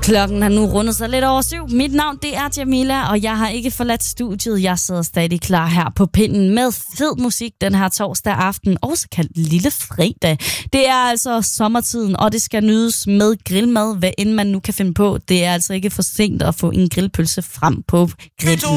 Klokken har nu rundet sig lidt over 7. Mit navn, det er Jamila, og jeg har ikke forladt studiet. Jeg sidder stadig klar her på pinden med fed musik den her torsdag aften, også kaldt Lille Fredag. Det er altså sommertiden, og det skal nydes med grillmad, hvad end man nu kan finde på. Det er altså ikke for sent at få en grillpølse frem på grillen.